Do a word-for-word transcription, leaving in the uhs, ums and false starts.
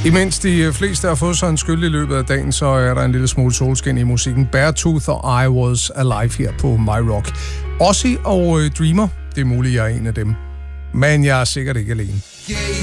Imens de fleste har fået sig en skyld i løbet af dagen, så er der en lille smule solskin i musikken. Beartooth og I Was Alive her på My Rock. Ozzy og Dreamer, det er muligt, jeg er en af dem. Men jeg er sikkert ikke alene.